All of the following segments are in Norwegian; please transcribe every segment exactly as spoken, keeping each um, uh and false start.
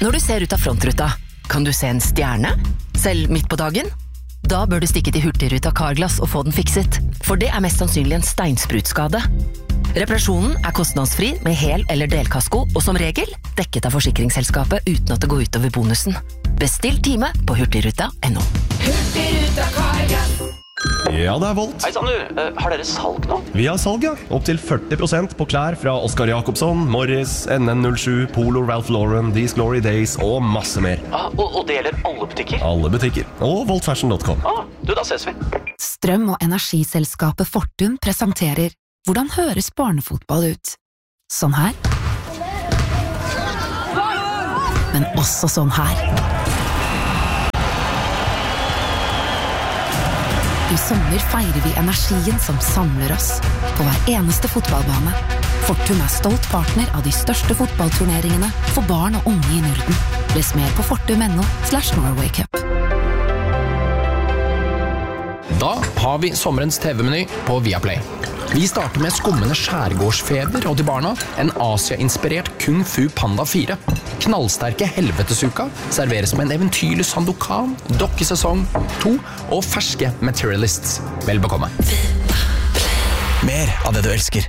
Når du ser ut av frontruta, kan du se en stjerne? Selv midt på dagen? Da bør du stikke til Hurtigruta Carglass og få den fikset, for det er mest sannsynlig en steinsprutskade. Reparasjonen er kostnadsfri med hel- eller delkasko, og som regel dekket av forsikringsselskapet uten at det går ut over bonusen. Bestill time på hurtigruta punktum no. Hurtigruta Carglass. Ja, det er Volt. Hei sann du, uh, har dere salg nå? Vi har salg, ja. Opp til førti prosent på klær fra Oscar Jacobsson, Morris, N N null sju, Polo, Ralph Lauren, These Glory Days og masse mer. Ah, og, og det gjelder alle butikker? Alle butikker. Og volt fashion punktum com. Ah, du, da ses vi. Strøm- og energiselskapet Fortum presenterer Hvordan høres barnefotball ut? Sånn her. Men også sånn her. I sommer feirer vi energien som samler oss på hver eneste fotballbane. Fortum er stolt partner av de største fotballturneringene for barn og unge i Norden. Les mer på fortum punktum no slash Norway Cup. Da har vi sommerens T V-meny på Viaplay. Vi starter med skummende skjærgårdsfeber og til barna en Asia-inspirert Kung Fu Panda fire. Knallsterke helvetesuka serveres med en eventyrlig Sandokan, dokkesesong to og ferske Materialists. Vel bekomme. Mer av det du elsker.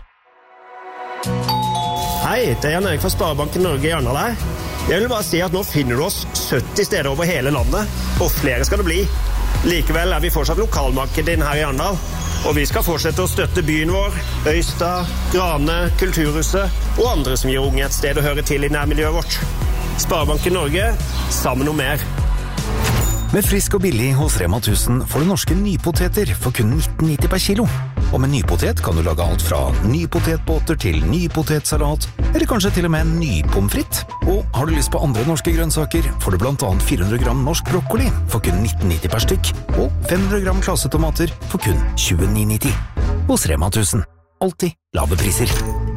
Hei, det er Jan Erik fra Sparebanken Norge i Arendal her. Jeg vil bare si at nå finner du oss sytti steder over hele landet, og flere skal det bli. Likevel er vi fortsatt lokalmarkedet din her i Arendal, og vi skal fortsette å støtte byen vår, Øystad, Grane, Kulturhuset og andre som gir unge et sted å høre til i nærmiljøet vårt. Sparebanken Norge, sammen om mer. Med frisk og billig hos Rema tusen får du norske nypoteter for kun nitten nitti per kilo. Og med nypotet kan du lage alt fra nypotetbåter til nypotetsalat, eller kanskje til og med nypomfritt. Og har du lyst på andre norske grønnsaker, får du blant annet fire hundre gram norsk brokkoli for kun nitten nitti per stykk, og fem hundre gram klassetomater for kun tjueni nitti. Hos Rema tusen. Alltid lave priser.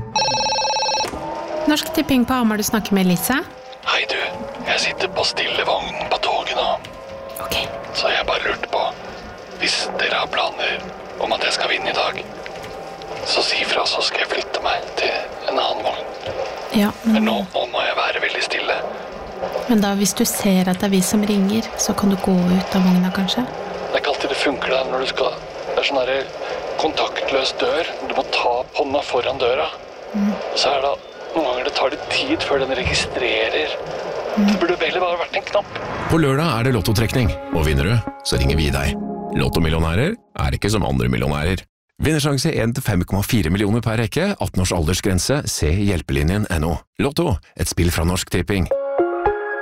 Norsk Tipping på Hamar, du snakker med Lisa. Hei du, jeg sitter på stillevognen på toget nå. Ok. Så jeg bare lurte på, hvis dere har planer om at jeg skal vinne i dag, så si fra, så skal jeg flytte meg til en annen vogn. Ja, men... Men nå, nå må jeg være veldig stille. Men da, hvis du ser at det er vi som ringer, så kan du gå ut av vogna, kanskje? Det er ikke alltid det funker da, når du skal... Det er sånn her kontaktløs dør. Du må ta hånda foran døra. Mm. Så er det noen ganger det tar litt tid før den registrerer. Mm. Det burde vel bare vært en knapp. På lørdag er det lottotrekning, og vinner du, så ringer vi deg. Lottomillionærer er ikke som andre millionærer. Vinnersjanse en til fem komma fire millioner per rekke, atten års aldersgrense, se hjelpelinjen punktum no. Lotto, et spill fra Norsk Tipping.